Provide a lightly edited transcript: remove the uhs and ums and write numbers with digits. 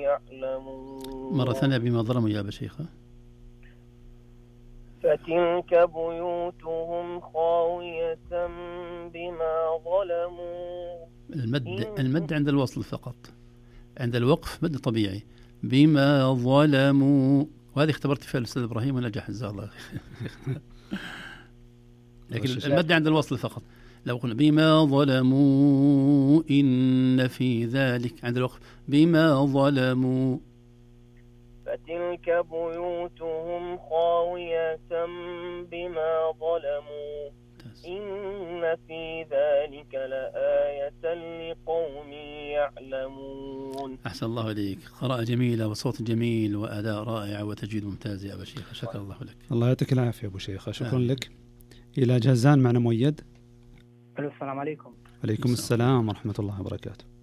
يعلمون. مرة ثانية بما ظلموا يا أبا شيخة. فتلك بيوتهم خاوية بما ظلموا. المد عند الوصل فقط، عند الوقف مد طبيعي. بما ظلموا، وهذه اختبرت فيها الأستاذ إبراهيم ونجح جزاه الله. لكن المد عند الوصل فقط. لو قلنا بما ظلموا إن في ذلك، عند الوقف بما ظلموا. فتلك بيوتهم خاوية بما ظلموا إن في ذلك لآية لقوم يعلمون. أحسن الله إليك، قراءة جميلة وصوت جميل وأداء رائع وتجويد ممتاز يا أبا شيخ، شكر الله لك. الله يعطيك العافية أبو شيخ، شكرا لك. إلى جهزان معنا مؤيد. السلام عليكم. عليكم السلام ورحمة الله وبركاته.